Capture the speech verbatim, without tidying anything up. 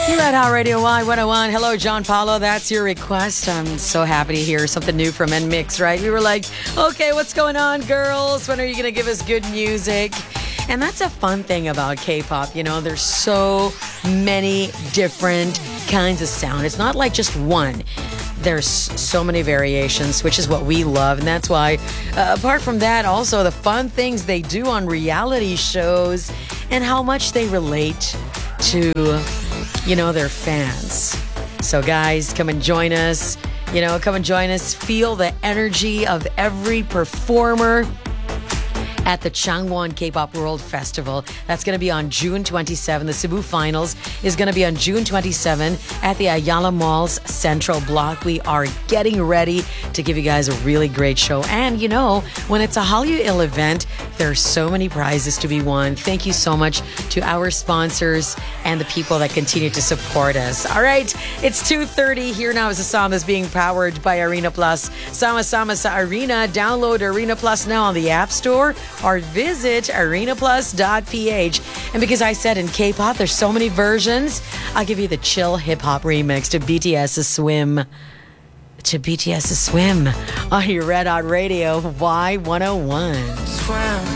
Red Hot Radio Y one oh one. Hello, John Paulo. That's your request. I'm so happy to hear something new from N Mix, right? We were like, okay, what's going on, girls? When are you going to give us good music? And that's a fun thing about K-pop. You know, there's so many different kinds of sound. It's not like just one. There's so many variations, which is what we love. And that's why, uh, apart from that, also the fun things they do on reality shows and how much they relate to, you know, their fans. So guys, come and join us. You know, come and join us. Feel the energy of every performer at the Changwon K-Pop World Festival. That's going to be on June twenty-seventh. The Cebu Finals is going to be on June twenty-seventh at the Ayala Mall's Central Block. We are getting ready to give you guys a really great show. And, you know, when it's a Hallyu event, there's so many prizes to be won. Thank you so much to our sponsors and the people that continue to support us. All right, it's two thirty. Here now is a song that's being powered by Arena Plus. Sama Sama sa Arena. Download Arena Plus now on the App Store or visit arena plus dot p h. And because I said in K-pop, there's so many versions, I'll give you the chill hip-hop remix to BTS's Swim. To BTS's Swim on your Red Hot Radio Y one oh one. Swim.